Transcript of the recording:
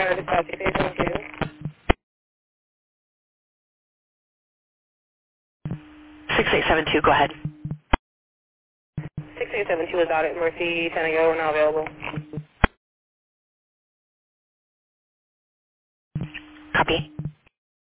Center dispatch 6872. 6872, go ahead. 6872 is out at Mercy, Senegal. We're now available. Copy.